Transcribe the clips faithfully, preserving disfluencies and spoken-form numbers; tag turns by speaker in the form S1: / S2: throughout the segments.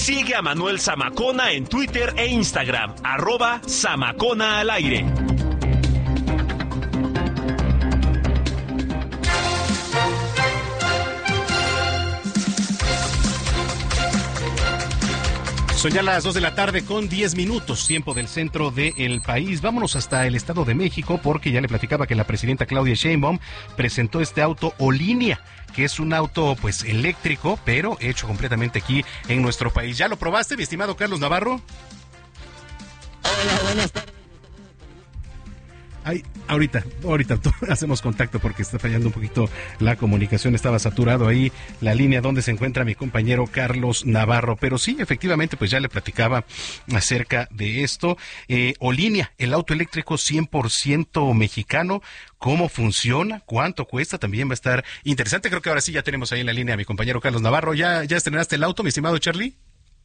S1: Sigue a Manuel Zamacona en Twitter e Instagram, arroba Zamacona al aire.
S2: Son ya las dos de la tarde con diez minutos, tiempo del centro del país. Vámonos hasta el Estado de México porque ya le platicaba que la presidenta Claudia Sheinbaum presentó este auto Olinia, que es un auto pues eléctrico, pero hecho completamente aquí en nuestro país. ¿Ya lo probaste, mi estimado Carlos Navarro?
S3: Hola, buenas tardes.
S2: Ay, ahorita, ahorita hacemos contacto porque está fallando un poquito la comunicación, estaba saturado ahí la línea donde se encuentra mi compañero Carlos Navarro, pero sí, efectivamente, pues ya le platicaba acerca de esto. Eh, Olinia, el auto eléctrico cien por ciento mexicano, ¿cómo funciona? ¿Cuánto cuesta? También va a estar interesante. Creo que ahora sí ya tenemos ahí en la línea a mi compañero Carlos Navarro. ¿Ya, ya estrenaste el auto, mi estimado Charlie?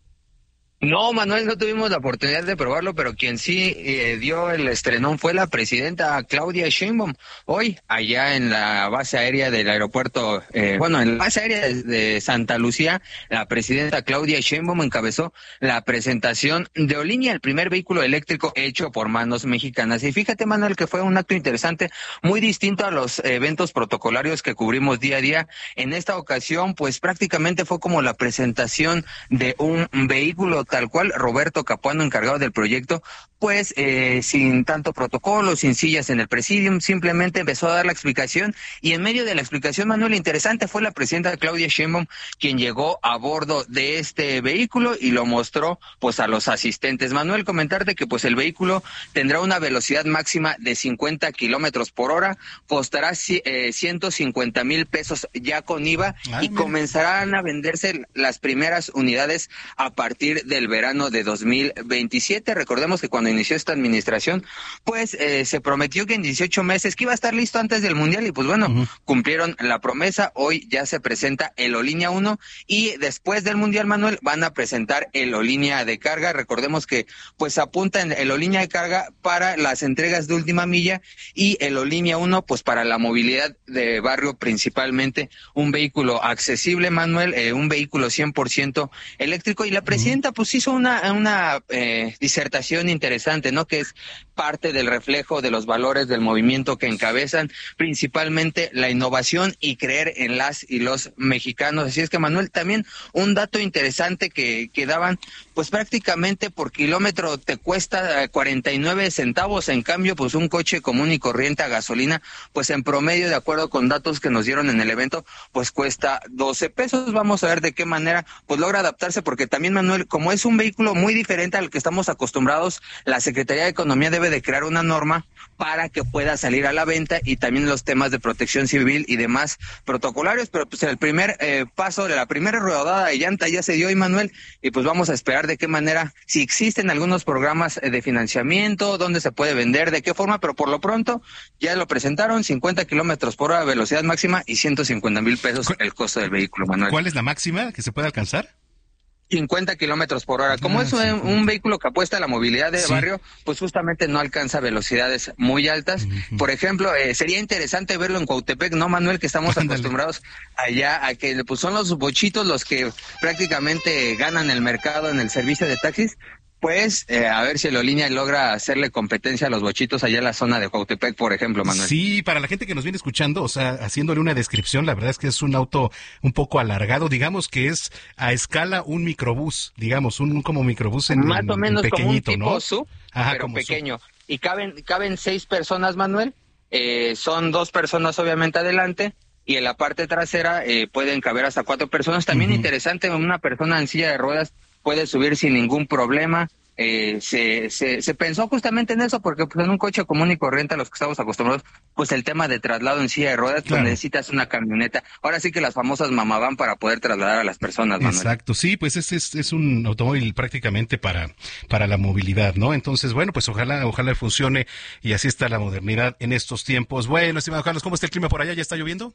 S3: No, Manuel, no tuvimos la oportunidad de probarlo, pero quien sí eh, dio el estrenón fue la presidenta Claudia Sheinbaum. Hoy, allá en la base aérea del aeropuerto, eh, bueno, en la base aérea de, de Santa Lucía, la presidenta Claudia Sheinbaum encabezó la presentación de Olinia, el primer vehículo eléctrico hecho por manos mexicanas. Y fíjate, Manuel, que fue un acto interesante, muy distinto a los eventos protocolarios que cubrimos día a día. En esta ocasión, pues prácticamente fue como la presentación de un vehículo tal cual. Roberto Capuano, encargado del proyecto, pues eh, sin tanto protocolo, sin sillas en el presidium, simplemente empezó a dar la explicación, y en medio de la explicación, Manuel, interesante, fue la presidenta Claudia Sheinbaum quien llegó a bordo de este vehículo y lo mostró pues a los asistentes. Manuel, comentarte que pues el vehículo tendrá una velocidad máxima de cincuenta kilómetros por hora, costará eh, ciento cincuenta mil pesos ya con I V A, ah, y mira. Comenzarán a venderse las primeras unidades a partir de del verano de dos mil veintisiete. Recordemos que cuando inició esta administración, pues eh, se prometió que en dieciocho meses que iba a estar listo antes del Mundial, y pues bueno, uh-huh. cumplieron la promesa. Hoy ya se presenta el Olinia uno, y después del Mundial, Manuel, van a presentar el Olinia de carga. Recordemos que pues apuntan el Olinia de carga para las entregas de última milla, y el Olinia uno pues para la movilidad de barrio, principalmente un vehículo accesible, Manuel, eh, un vehículo cien por ciento eléctrico. Y la presidenta uh-huh. pues hizo una, una eh, disertación interesante, ¿no? Que es parte del reflejo de los valores del movimiento que encabezan, principalmente la innovación y creer en las y los mexicanos. Así es que, Manuel, también un dato interesante que, que daban, pues prácticamente por kilómetro te cuesta cuarenta y nueve centavos, en cambio, pues un coche común y corriente a gasolina, pues en promedio, de acuerdo con datos que nos dieron en el evento, pues cuesta doce pesos. Vamos a ver de qué manera pues logra adaptarse, porque también, Manuel, como es un vehículo muy diferente al que estamos acostumbrados, la Secretaría de Economía debe de crear una norma para que pueda salir a la venta, y también los temas de protección civil y demás protocolarios. Pero pues el primer eh, paso de la primera rodada de llanta ya se dio, Manuel, y pues vamos a esperar de qué manera, si existen algunos programas de financiamiento, dónde se puede vender, de qué forma, pero por lo pronto ya lo presentaron, cincuenta kilómetros por hora velocidad máxima y ciento cincuenta mil pesos el costo del vehículo, Manuel.
S2: ¿Cuál es la máxima que se puede alcanzar?
S3: cincuenta kilómetros por hora. Como ah, es un, sí. un vehículo que apuesta a la movilidad de sí. barrio, pues justamente no alcanza velocidades muy altas. Uh-huh. Por ejemplo, eh, sería interesante verlo en Cuautepec, ¿no, Manuel? Que estamos Ándale. acostumbrados allá a que pues son los bochitos los que prácticamente ganan el mercado en el servicio de taxis. Pues, eh, a ver si el Olinia logra hacerle competencia a los bochitos allá en la zona de Cuautepec, por ejemplo, Manuel.
S2: Sí, para la gente que nos viene escuchando, o sea, haciéndole una descripción, la verdad es que es un auto un poco alargado, digamos que es a escala un microbús, digamos, un, un como microbús en
S3: Más o menos
S2: en pequeñito,
S3: como un tipo
S2: ¿no?
S3: sub,
S2: Ajá,
S3: pero
S2: como
S3: pequeño. Sub. Y caben, caben seis personas, Manuel, eh, son dos personas obviamente adelante, y en la parte trasera eh, pueden caber hasta cuatro personas. También uh-huh. interesante, una persona en silla de ruedas puede subir sin ningún problema. Eh, se, se se pensó justamente en eso, porque pues en un coche común y corriente a los que estamos acostumbrados, pues el tema de traslado en silla de ruedas, claro. pues necesitas una camioneta. Ahora sí que las famosas mamavan para poder trasladar a las personas, Manuel.
S2: Exacto, sí, pues es, es, es un automóvil prácticamente para, para la movilidad, ¿no? Entonces, bueno, pues ojalá, ojalá funcione y así está la modernidad en estos tiempos. Bueno, estimado Carlos, ¿cómo está el clima por allá? ¿Ya está lloviendo?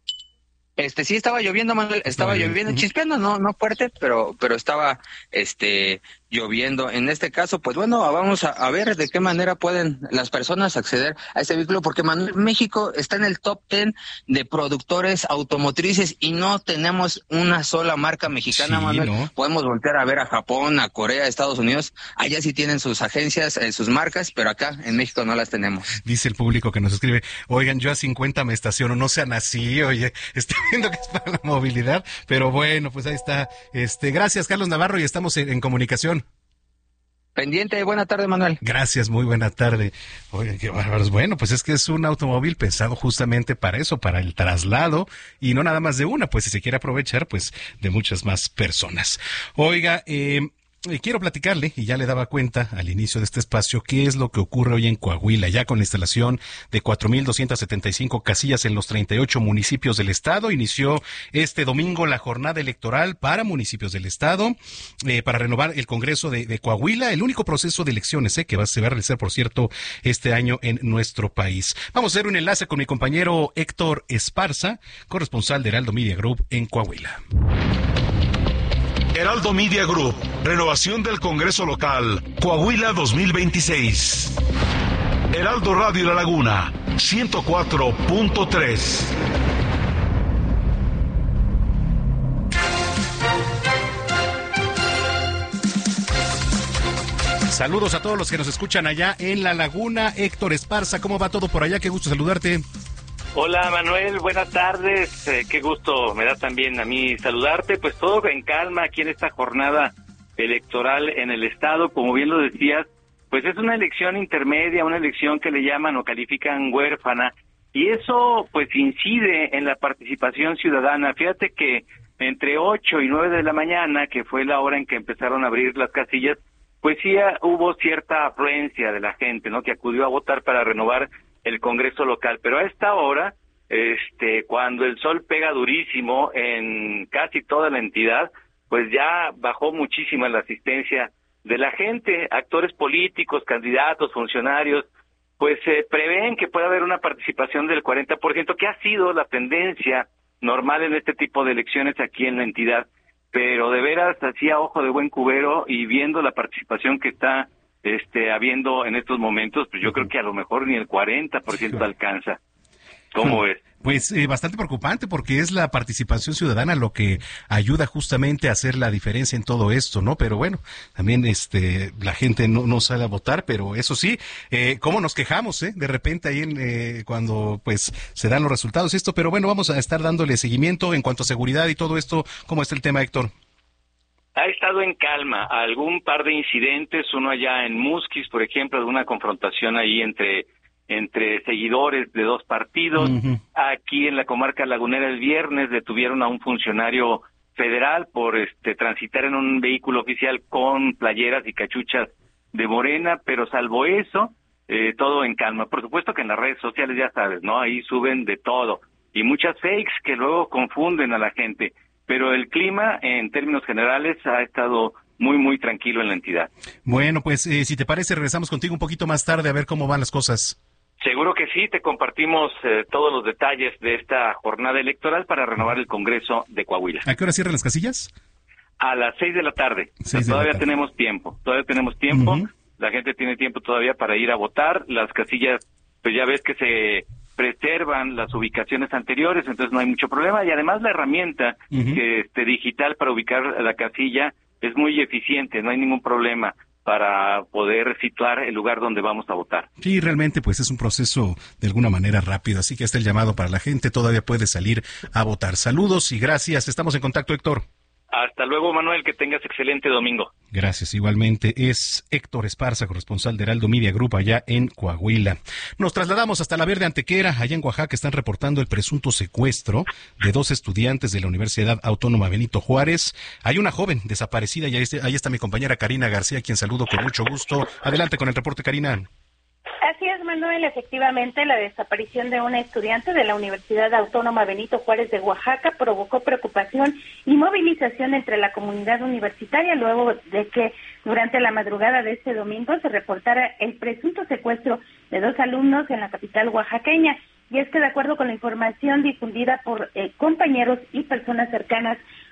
S3: Este, sí estaba lloviendo, Manuel, estaba, estaba lloviendo, uh-huh. chispeando, no, no fuerte, pero, pero estaba, este, lloviendo. En este caso, pues bueno, vamos a, a ver de qué manera pueden las personas acceder a este vehículo, porque Manuel, México está en el top ten de productores automotrices y no tenemos una sola marca mexicana,
S2: sí,
S3: Manuel.
S2: ¿no?
S3: Podemos voltear a ver a Japón, a Corea, a Estados Unidos, allá sí tienen sus agencias, eh, sus marcas, pero acá en México no las tenemos.
S2: Dice el público que nos escribe, oigan, yo a cincuenta me estaciono, no sean así, oye, estoy viendo que es para la movilidad, pero bueno, pues ahí está. Este, gracias, Carlos Navarro, y estamos en, en comunicación.
S3: Pendiente, buena tarde, Manuel.
S2: Gracias, muy buena tarde. Oigan, qué bárbaros. Bueno, pues es que es un automóvil pensado justamente para eso, para el traslado, y no nada más de una, pues si se quiere aprovechar, pues de muchas más personas. Oiga, eh... Eh, quiero platicarle, y ya le daba cuenta al inicio de este espacio, qué es lo que ocurre hoy en Coahuila, ya con la instalación de cuatro mil doscientas setenta y cinco casillas en los treinta y ocho municipios del estado. Inició este domingo la jornada electoral para municipios del estado, eh, para renovar el Congreso de, de Coahuila, el único proceso de elecciones eh, que va, se va a realizar, por cierto, este año en nuestro país. Vamos a hacer un enlace con mi compañero Héctor Esparza, corresponsal de Heraldo Media Group en Coahuila.
S1: Heraldo Media Group, renovación del Congreso Local, Coahuila dos mil veintiséis. Heraldo Radio La Laguna, ciento cuatro punto tres.
S2: Saludos a todos los que nos escuchan allá en La Laguna. Héctor Esparza, ¿cómo va todo por allá? Qué gusto saludarte.
S4: Hola Manuel, buenas tardes, eh, qué gusto me da también a mí saludarte, pues todo en calma aquí en esta jornada electoral en el estado, como bien lo decías, pues es una elección intermedia, una elección que le llaman o califican huérfana, y eso pues incide en la participación ciudadana. Fíjate que entre ocho y nueve de la mañana, que fue la hora en que empezaron a abrir las casillas, pues sí hubo cierta afluencia de la gente, ¿no?, que acudió a votar para renovar el Congreso local, pero a esta hora, este, cuando el sol pega durísimo en casi toda la entidad, pues ya bajó muchísimo la asistencia de la gente. Actores políticos, candidatos, funcionarios, pues se eh, prevén que pueda haber una participación del cuarenta por ciento, que ha sido la tendencia normal en este tipo de elecciones aquí en la entidad, pero de veras, así a ojo de buen cubero y viendo la participación que está este habiendo en estos momentos, pues yo uh-huh. creo que a lo mejor ni el cuarenta por ciento alcanza. ¿Cómo ves?
S2: Pues eh, bastante preocupante, porque es la participación ciudadana lo que ayuda justamente a hacer la diferencia en todo esto, ¿no? Pero bueno, también este la gente no, no sale a votar, pero eso sí, eh, cómo nos quejamos, ¿eh? De repente ahí en, eh, cuando pues se dan los resultados esto, pero bueno, vamos a estar dándole seguimiento en cuanto a seguridad y todo esto. ¿Cómo está el tema, Héctor?
S4: Ha estado en calma, algún par de incidentes, uno allá en Musquis, por ejemplo, de una confrontación ahí entre entre seguidores de dos partidos. Uh-huh. Aquí en la comarca lagunera el viernes detuvieron a un funcionario federal por este transitar en un vehículo oficial con playeras y cachuchas de Morena, pero salvo eso, eh, todo en calma. Por supuesto que en las redes sociales, ya sabes, ¿no?, ahí suben de todo, y muchas fakes que luego confunden a la gente. Pero el clima, en términos generales, ha estado muy, muy tranquilo en la entidad.
S2: Bueno, pues eh, si te parece, regresamos contigo un poquito más tarde a ver cómo van las cosas.
S4: Seguro que sí, te compartimos eh, todos los detalles de esta jornada electoral para renovar el Congreso de Coahuila.
S2: ¿A qué hora cierran las casillas?
S4: A las seis de la tarde. O sea,
S2: de
S4: todavía
S2: la tarde.
S4: tenemos tiempo, todavía tenemos tiempo.
S2: Uh-huh.
S4: La gente tiene tiempo todavía para ir a votar. Las casillas, pues ya ves que se preservan las ubicaciones anteriores, entonces no hay mucho problema, y además la herramienta uh-huh. que este digital para ubicar la casilla es muy eficiente, no hay ningún problema para poder situar el lugar donde vamos a votar.
S2: Sí, realmente pues es un proceso de alguna manera rápido, así que está el llamado para la gente, todavía puede salir a votar. Saludos y gracias, estamos en contacto, Héctor.
S4: Hasta luego, Manuel, que tengas excelente domingo.
S2: Gracias, igualmente. Es Héctor Esparza, corresponsal de Heraldo Media Group allá en Coahuila. Nos trasladamos hasta La Verde Antequera, allá en Oaxaca. Están reportando el presunto secuestro de dos estudiantes de la Universidad Autónoma Benito Juárez. Hay una joven desaparecida y ahí está, ahí está mi compañera Karina García, quien saludo con mucho gusto. Adelante con el reporte, Karina.
S5: Así es, Manuel, efectivamente la desaparición de una estudiante de la Universidad Autónoma Benito Juárez de Oaxaca provocó preocupación y movilización entre la comunidad universitaria luego de que durante la madrugada de este domingo se reportara el presunto secuestro de dos alumnos en la capital oaxaqueña. Y es que de acuerdo con la información difundida por eh, compañeros y personas cercanas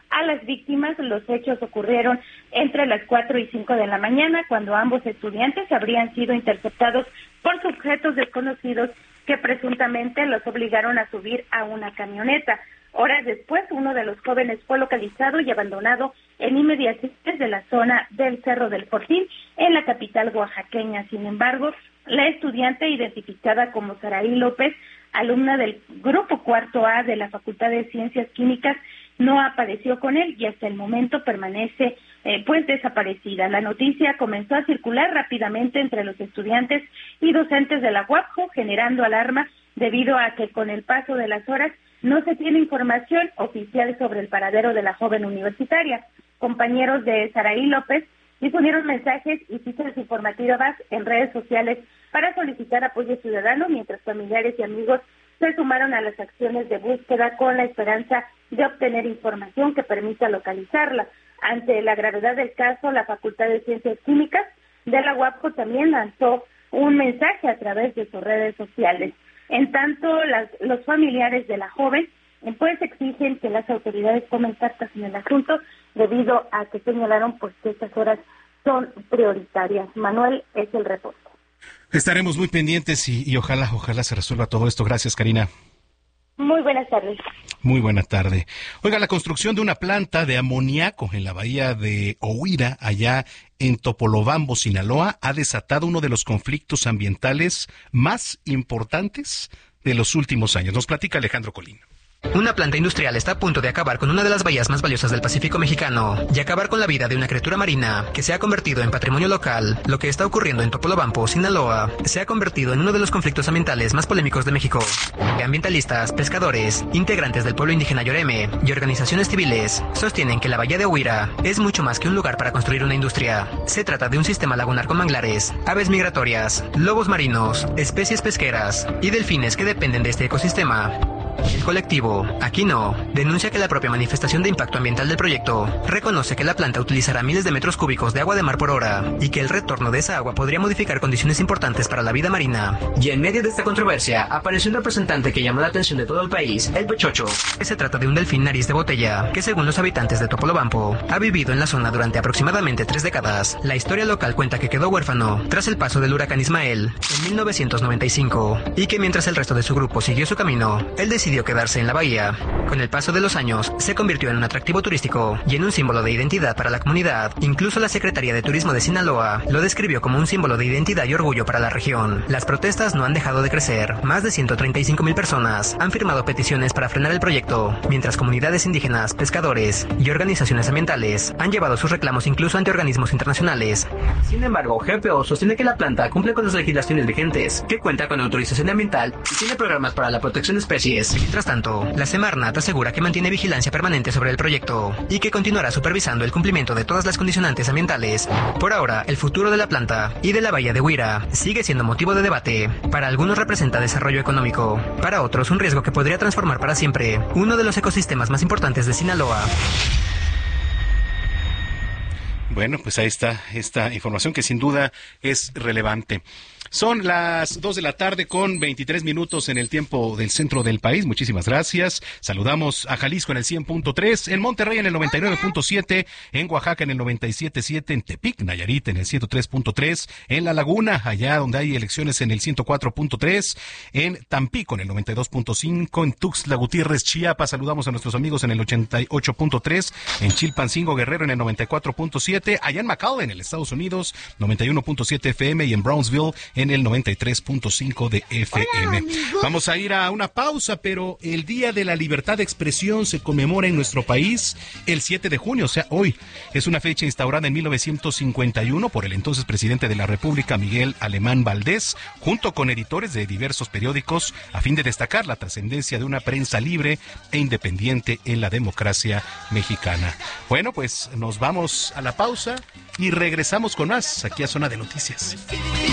S5: a las víctimas. Los hechos ocurrieron entre las cuatro y cinco de la mañana, cuando ambos estudiantes habrían sido interceptados por sujetos desconocidos que presuntamente los obligaron a subir a una camioneta. Horas después, uno de los jóvenes fue localizado y abandonado en inmediaciones de la zona del Cerro del Fortín, en la capital oaxaqueña. Sin embargo, la estudiante, identificada como Saraí López, alumna del grupo cuarto A de la Facultad de Ciencias Químicas, no apareció con él y hasta el momento permanece eh, pues desaparecida. La noticia comenzó a circular rápidamente entre los estudiantes y docentes de la U A P J O, generando alarma debido a que con el paso de las horas no se tiene información oficial sobre el paradero de la joven universitaria. Compañeros de Saraí López difundieron mensajes y citas informativas en redes sociales para solicitar apoyo ciudadano, mientras familiares y amigos se sumaron a las acciones de búsqueda con la esperanza de obtener información que permita localizarla. Ante la gravedad del caso, la Facultad de Ciencias Químicas de la U A P J O también lanzó un mensaje a través de sus redes sociales. En tanto, las, los familiares de la joven pues exigen que las autoridades tomen cartas en el asunto, debido a que señalaron pues que estas horas son prioritarias. Manuel, es el reporte.
S2: Estaremos muy pendientes y, y ojalá, ojalá se resuelva todo esto. Gracias, Karina.
S5: Muy buenas tardes.
S2: Muy buena tarde. Oiga, la construcción de una planta de amoníaco en la bahía de Ohuira, allá en Topolobampo, Sinaloa, ha desatado uno de los conflictos ambientales más importantes de los últimos años. Nos platica Alejandro Colín.
S6: Una planta industrial está a punto de acabar con una de las bahías más valiosas del Pacífico mexicano y acabar con la vida de una criatura marina que se ha convertido en patrimonio local. Lo que está ocurriendo en Topolobampo, Sinaloa, se ha convertido en uno de los conflictos ambientales más polémicos de México. Ambientalistas, pescadores, integrantes del pueblo indígena Yoreme y organizaciones civiles sostienen que la bahía de Ohuira es mucho más que un lugar para construir una industria. Se trata de un sistema lagunar con manglares, aves migratorias, lobos marinos, especies pesqueras y delfines que dependen de este ecosistema. El colectivo Aquí No denuncia que la propia manifestación de impacto ambiental del proyecto reconoce que la planta utilizará miles de metros cúbicos de agua de mar por hora y que el retorno de esa agua podría modificar condiciones importantes para la vida marina. Y en medio de esta controversia apareció un representante que llamó la atención de todo el país, el Pechocho. Se trata de un delfín nariz de botella que, según los habitantes de Topolobampo, ha vivido en la zona durante aproximadamente tres décadas. La historia local cuenta que quedó huérfano tras el paso del huracán Ismael en mil novecientos noventa y cinco y que mientras el resto de su grupo siguió su camino, él decidió quedarse en la bahía. Con el paso de los años, se convirtió en un atractivo turístico y en un símbolo de identidad para la comunidad. Incluso la Secretaría de Turismo de Sinaloa lo describió como un símbolo de identidad y orgullo para la región. Las protestas no han dejado de crecer. Más de ciento treinta y cinco mil personas han firmado peticiones para frenar el proyecto, mientras comunidades indígenas, pescadores y organizaciones ambientales han llevado sus reclamos incluso ante organismos internacionales. Sin embargo, G P O sostiene que la planta cumple con las legislaciones vigentes, que cuenta con autorización ambiental y tiene programas para la protección de especies. Mientras tanto, la Semarnat asegura que mantiene vigilancia permanente sobre el proyecto y que continuará supervisando el cumplimiento de todas las condicionantes ambientales. Por ahora, el futuro de la planta y de la bahía de Ohuira sigue siendo motivo de debate. Para algunos representa desarrollo económico, para otros un riesgo que podría transformar para siempre uno de los ecosistemas más importantes de Sinaloa.
S2: Bueno, pues ahí está esta información que sin duda es relevante. Son las dos de la tarde con veintitrés minutos en el tiempo del centro del país. Muchísimas gracias. Saludamos a Jalisco en el cien punto tres, en Monterrey en el noventa y nueve punto siete, en Oaxaca en el noventa y siete punto siete, en Tepic, Nayarit en el ciento tres punto tres, en La Laguna, allá donde hay elecciones en el ciento cuatro punto tres, en Tampico en el noventa y dos punto cinco, en Tuxtla Gutiérrez, Chiapas. Saludamos a nuestros amigos en el ochenta y ocho punto tres, en Chilpancingo, Guerrero en el noventa y cuatro punto siete, allá en McAllen, en los Estados Unidos, noventa y uno punto siete F M y en Brownsville en el noventa y tres punto cinco de F M. Hola, vamos a ir a una pausa, pero el Día de la Libertad de Expresión se conmemora en nuestro país el siete de junio, o sea, hoy. Es una fecha instaurada en mil novecientos cincuenta y uno por el entonces presidente de la República, Miguel Alemán Valdés, junto con editores de diversos periódicos, a fin de destacar la trascendencia de una prensa libre e independiente en la democracia mexicana. Bueno, pues nos vamos a la pausa y regresamos con más aquí a Zona de Noticias.